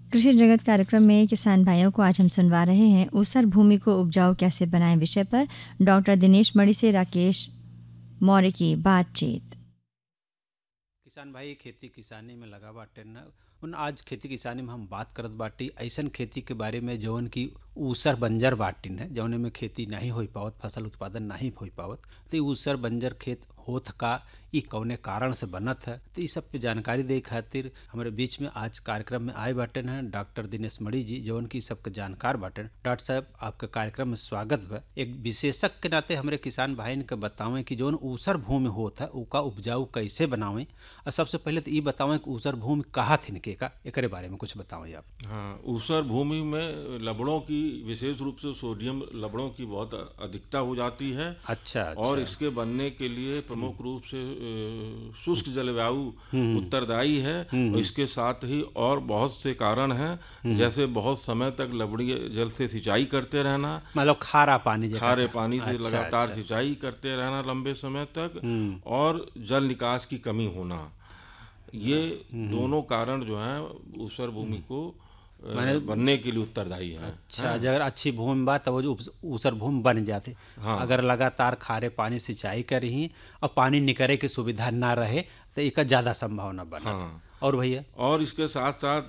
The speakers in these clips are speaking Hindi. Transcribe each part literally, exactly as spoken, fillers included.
कृषि जगत कार्यक्रम में किसान भाइयों को आज हम सुनवा रहे हैं ऊसर भूमि को उपजाऊ कैसे बनाएं विषय पर डॉक्टर दिनेश मणि से राकेश मौर्य की बातचीत। किसान भाई खेती किसानी में लगा बाटे न उन आज खेती किसानी में हम बात करत बाटी ऐसन खेती के बारे में जौन की ऊसर बंजर बाटिन है, जौने में खेती नहीं हो पावत, फसल उत्पादन नहीं हो पावत। तो ऊसर बंजर खेत होत का ई कौने कारण से बनत है, तो इस सब पे जानकारी दे खातिर हमारे बीच में आज कार्यक्रम में आए बाटन हैं डॉक्टर दिनेश मणि जी, जौन की सबके जानकार बाटन। डॉक्टर साहब आपके कार्यक्रम में स्वागत बा। एक विशेषज्ञ के नाते हमारे किसान भाई के बतावें कि जौन ऊसर भूमि होत है उका उपजाऊ कैसे बनावें, और सबसे पहले तो ये बतावें कि ऊसर भूमि कहाँ थिनके का एकरे बारे में कुछ बतावें आप। हाँ, ऊसर भूमि में लवणों की विशेष रूप से सोडियम लवणों की बहुत अधिकता हो जाती है। अच्छा, अच्छा। और इसके बनने के लिए प्रमुख रूप से शुष्क जलवायु उत्तरदायी है, और इसके साथ ही और बहुत से कारण हैं, जैसे बहुत समय तक लवणीय जल से सिंचाई करते रहना, मतलब खारा पानी खारे पानी से अच्छा, लगातार अच्छा। सिंचाई करते रहना लंबे समय तक, और जल निकास की कमी होना, ये दोनों कारण जो हैं ऊसर भूमि को माने बनने के लिए उत्तरदायी है। अच्छा, अगर अच्छी भूमि बा तब वो ऊसर भूमि बन जाते। हाँ। अगर लगातार खारे पानी सिंचाई करी और पानी निकले की सुविधा ना रहे तो इसका ज़्यादा संभावना बना। हाँ। और भैया और इसके साथ साथ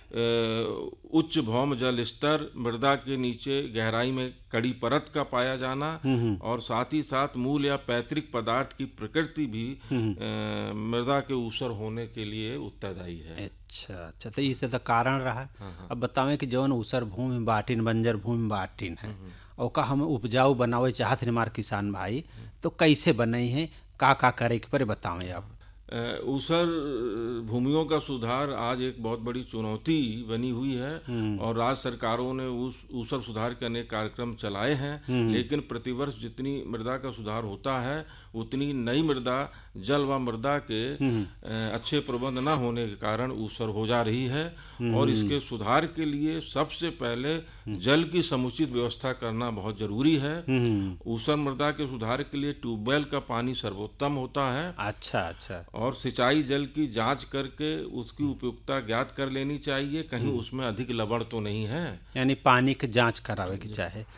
उच्च भौम जल स्तर, मृदा के नीचे गहराई में कड़ी परत का पाया जाना, और साथ ही साथ मूल या पैतृक पदार्थ की प्रकृति भी मृदा के ऊसर होने के लिए उत्तरदायी है। अच्छा अच्छा, तो इसे तो कारण रहा। हाँ। अब बतावें कि जौन ऊसर भूमि बाटिन बंजर भूमि बाटिन है और का हम उपजाऊ बनावे चाहत हैं हमारे किसान भाई, तो कैसे बनाई है, का का करे के पर बतावें आप। ऊसर भूमियों का सुधार आज एक बहुत बड़ी चुनौती बनी हुई है, और राज्य सरकारों ने उस ऊसर सुधार के अनेक कार्यक्रम चलाए हैं, लेकिन प्रतिवर्ष जितनी मृदा का सुधार होता है उतनी नई मृदा जल व मृदा के अच्छे प्रबंध न होने के कारण ऊसर हो जा रही है। और इसके सुधार के लिए सबसे पहले जल की समुचित व्यवस्था करना बहुत जरूरी है। ऊसर मृदा के सुधार के लिए ट्यूबवेल का पानी सर्वोत्तम होता है। अच्छा अच्छा। और सिंचाई जल की जांच करके उसकी उपयुक्तता ज्ञात कर लेनी चाहिए, कहीं उसमें अधिक लवण तो नहीं है, यानी पानी की जांच करावे की चाहे।